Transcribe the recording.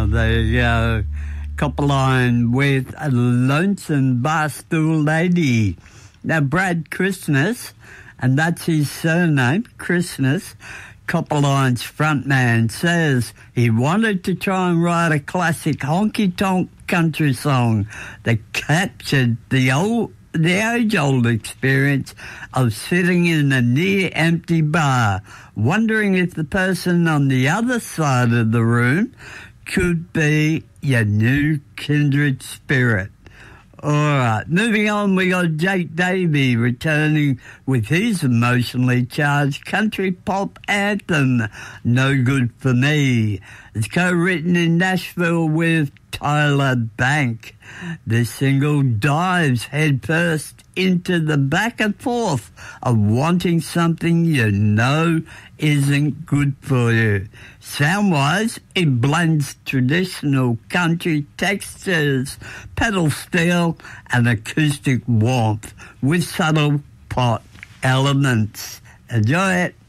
there you go. Copperline with a Lonesome Barstool Lady. Now, Brad Christmas, and that's his surname, Christmas, Copperline's frontman, says he wanted to try and write a classic honky-tonk country song that captured the age-old experience of sitting in a near-empty bar, wondering if the person on the other side of the room could be your new kindred spirit. All right, moving on, we got Jake Davey returning with his emotionally charged country pop anthem, No Good For Me. It's co-written in Nashville with Tyler Bank. This single dives headfirst into the back and forth of wanting something you know isn't good for you. Sound-wise, it blends traditional country textures, pedal steel, and acoustic warmth with subtle pop elements. Enjoy it.